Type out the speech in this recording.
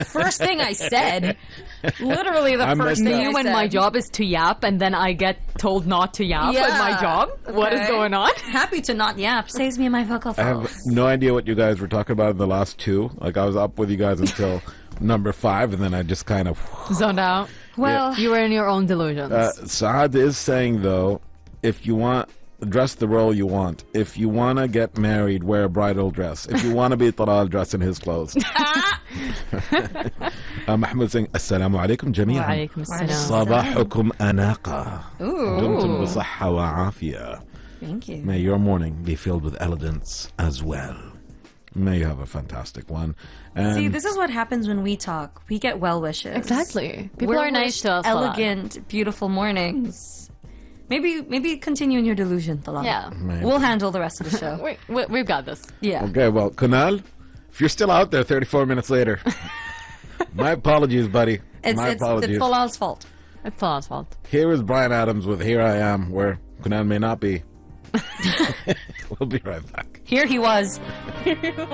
First thing I said. Literally the first thing I when said. my job is to yap and then I get told not to yap at my job. What is going on? Happy to not yap. Saves me my vocal I have folds. no idea what you guys were talking about in the last two. Like, I was up with you guys until number 5, and then I just kind of... Zoned out. Well, You were in your own delusions. Saad is saying, though, if you want, dress the role you want. If you want to get married, wear a bridal dress. If you want to be Talal, dress in his clothes. Mahmoud saying, Assalamu alaikum jami'an. وعليكم السلام. صباحكم أناقة. ooh, دمتم بصحة وعافية. thank you. May your morning be filled with elegance as well. May you have a fantastic one. And See, this is what happens when we talk. We get well wishes. Exactly. People We're are nice wished to us. Talal. elegant, beautiful mornings. Maybe continue in your delusion, Talal. Yeah. We'll handle the rest of the show. We've got this. Yeah. Okay, well, Kunal, if you're still out there 34 minutes later, my apologies, buddy. It's my apologies. Talal's fault. It's Talal's fault. Here is Brian Adams with Here I Am, where Kunal may not be. We'll be right back. Here he was.